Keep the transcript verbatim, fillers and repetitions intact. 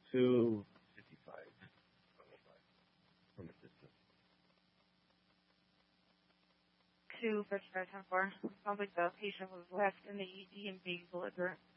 two fifty-five from a distance. two fifty-five ten four. Sounds like the patient was left in the E D and being belligerent.